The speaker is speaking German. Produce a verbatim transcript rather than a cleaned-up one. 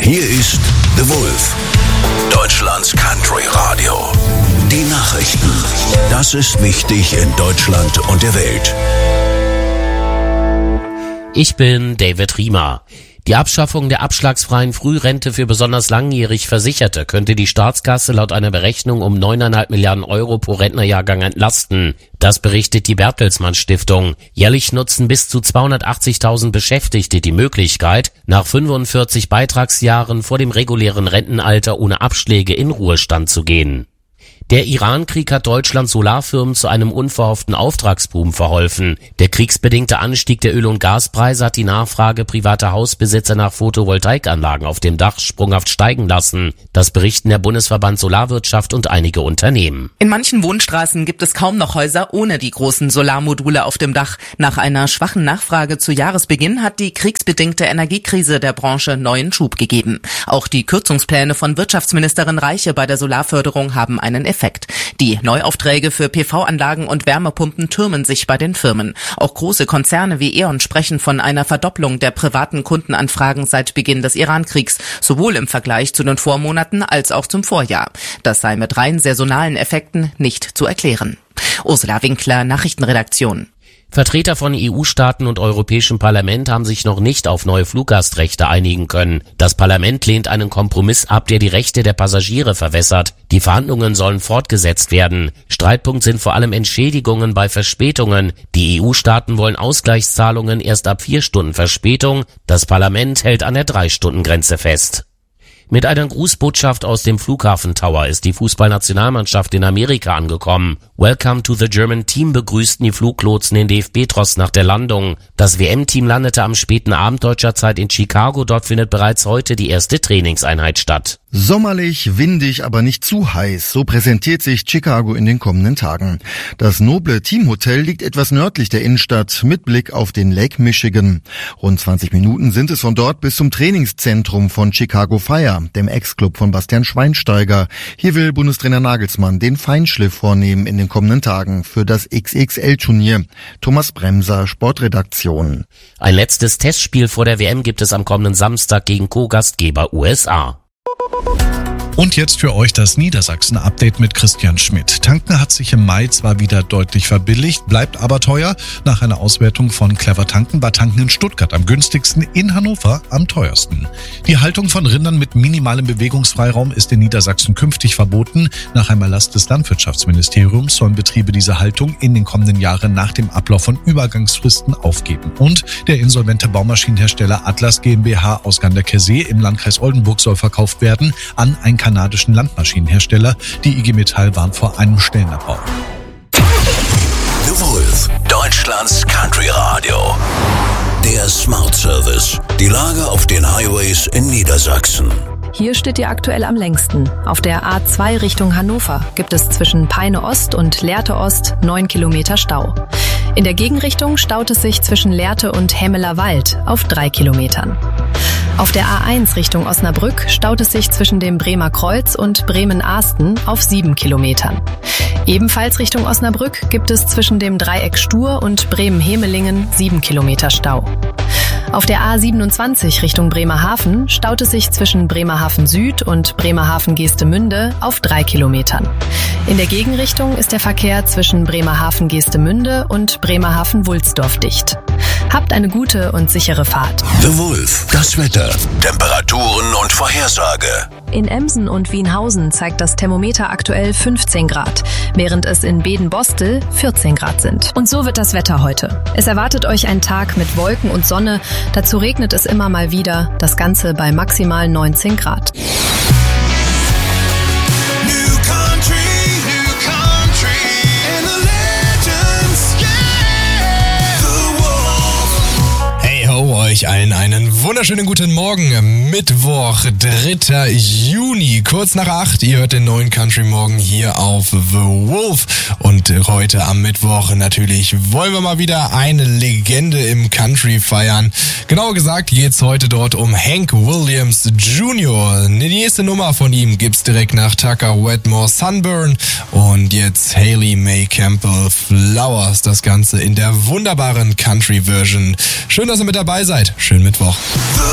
Hier ist The Wolf, Deutschlands Country Radio. Die Nachrichten. Das ist wichtig in Deutschland und der Welt. Ich bin David Riemer. Die Abschaffung der abschlagsfreien Frührente für besonders langjährig Versicherte könnte die Staatskasse laut einer Berechnung um neuneinhalb Milliarden Euro pro Rentnerjahrgang entlasten. Das berichtet die Bertelsmann Stiftung. Jährlich nutzen bis zu zweihundertachtzigtausend Beschäftigte die Möglichkeit, nach fünfundvierzig Beitragsjahren vor dem regulären Rentenalter ohne Abschläge in Ruhestand zu gehen. Der Iran-Krieg hat Deutschlands Solarfirmen zu einem unverhofften Auftragsboom verholfen. Der kriegsbedingte Anstieg der Öl- und Gaspreise hat die Nachfrage privater Hausbesitzer nach Photovoltaikanlagen auf dem Dach sprunghaft steigen lassen. Das berichten der Bundesverband Solarwirtschaft und einige Unternehmen. In manchen Wohnstraßen gibt es kaum noch Häuser ohne die großen Solarmodule auf dem Dach. Nach einer schwachen Nachfrage zu Jahresbeginn hat die kriegsbedingte Energiekrise der Branche neuen Schub gegeben. Auch die Kürzungspläne von Wirtschaftsministerin Reiche bei der Solarförderung haben einen Effekt. Die Neuaufträge für P V-Anlagen und Wärmepumpen türmen sich bei den Firmen. Auch große Konzerne wie E.ON sprechen von einer Verdopplung der privaten Kundenanfragen seit Beginn des Iran-Kriegs, sowohl im Vergleich zu den Vormonaten als auch zum Vorjahr. Das sei mit rein saisonalen Effekten nicht zu erklären. Ursula Winkler, Nachrichtenredaktion. Vertreter von E U-Staaten und Europäischem Parlament haben sich noch nicht auf neue Fluggastrechte einigen können. Das Parlament lehnt einen Kompromiss ab, der die Rechte der Passagiere verwässert. Die Verhandlungen sollen fortgesetzt werden. Streitpunkt sind vor allem Entschädigungen bei Verspätungen. Die E U-Staaten wollen Ausgleichszahlungen erst ab vier Stunden Verspätung. Das Parlament hält an der Drei-Stunden-Grenze fest. Mit einer Grußbotschaft aus dem Flughafen Tower ist die Fußballnationalmannschaft in Amerika angekommen. Welcome to the German Team begrüßten die Fluglotsen den D F B-Tross nach der Landung. Das W M-Team landete am späten Abend deutscher Zeit in Chicago. Dort findet bereits heute die erste Trainingseinheit statt. Sommerlich, windig, aber nicht zu heiß. So präsentiert sich Chicago in den kommenden Tagen. Das noble Teamhotel liegt etwas nördlich der Innenstadt mit Blick auf den Lake Michigan. Rund zwanzig Minuten sind es von dort bis zum Trainingszentrum von Chicago Fire, dem Ex-Club von Bastian Schweinsteiger. Hier will Bundestrainer Nagelsmann den Feinschliff vornehmen in den kommenden Tagen für das X X L-Turnier. Thomas Bremser, Sportredaktion. Ein letztes Testspiel vor der W M gibt es am kommenden Samstag gegen Co-Gastgeber U S A. Und jetzt für euch das Niedersachsen-Update mit Christian Schmidt. Tanken hat sich im Mai zwar wieder deutlich verbilligt, bleibt aber teuer. Nach einer Auswertung von Clever Tanken war Tanken in Stuttgart am günstigsten, in Hannover am teuersten. Die Haltung von Rindern mit minimalem Bewegungsfreiraum ist in Niedersachsen künftig verboten. Nach einem Erlass des Landwirtschaftsministeriums sollen Betriebe diese Haltung in den kommenden Jahren nach dem Ablauf von Übergangsfristen aufgeben. Und der insolvente Baumaschinenhersteller Atlas GmbH aus Ganderkesee im Landkreis Oldenburg soll verkauft werden an ein kanadischen Landmaschinenhersteller. Die I G Metall warnt vor einem Stellenabbau. The Wolf, Deutschlands Country Radio. Der Smart Service. Die Lage auf den Highways in Niedersachsen. Hier steht ihr aktuell am längsten. Auf der A zwei Richtung Hannover gibt es zwischen Peine Ost und Lehrte Ost neun Kilometer Stau. In der Gegenrichtung staut es sich zwischen Lehrte und Hemmeler Wald auf drei Kilometern. Auf der A eins Richtung Osnabrück staut es sich zwischen dem Bremer Kreuz und Bremen-Ahsten auf sieben Kilometern. Ebenfalls Richtung Osnabrück gibt es zwischen dem Dreieck Stur und Bremen-Hemelingen sieben Kilometer Stau. Auf der A siebenundzwanzig Richtung Bremerhaven staut es sich zwischen Bremerhaven Süd und Bremerhaven-Geestemünde auf drei Kilometern. In der Gegenrichtung ist der Verkehr zwischen Bremerhaven-Geestemünde und Bremerhaven-Wulsdorf dicht. Habt eine gute und sichere Fahrt. The Wolf, das Wetter, Temperaturen und Vorhersage. In Emsen und Wienhausen zeigt das Thermometer aktuell fünfzehn Grad, während es in Beden-Bostel vierzehn Grad sind. Und so wird das Wetter heute. Es erwartet euch ein Tag mit Wolken und Sonne, dazu regnet es immer mal wieder, das Ganze bei maximal neunzehn Grad. Euch allen einen wunderschönen guten Morgen. Mittwoch, dritter Juni, kurz nach acht. Ihr hört den neuen Country Morgen hier auf The Wolf. Und heute am Mittwoch natürlich wollen wir mal wieder eine Legende im Country feiern. Genauer gesagt geht's heute dort um Hank Williams Junior Die nächste Nummer von ihm gibt's direkt nach Tucker Wetmore Sunburn. Und jetzt Hayley May Campbell Flowers. Das Ganze in der wunderbaren Country-Version. Schön, dass ihr mit dabei seid. Schönen Mittwoch.